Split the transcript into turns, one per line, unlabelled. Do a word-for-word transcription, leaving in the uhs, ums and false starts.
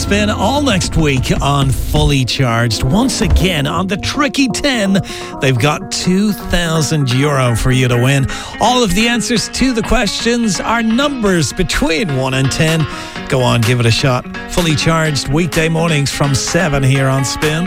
Spin all next week on Fully Charged. Once again, on the Tricky ten, they've got two thousand euro for you to win. All of the answers to the questions are numbers between one and ten. Go on, give it a shot. Fully Charged weekday mornings from seven here on Spin.